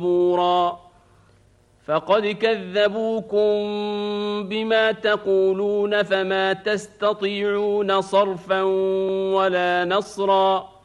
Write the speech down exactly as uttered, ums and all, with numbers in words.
دبورا فقد كذبوكم بما تقولون فما تستطيعون صرفا ولا نصرا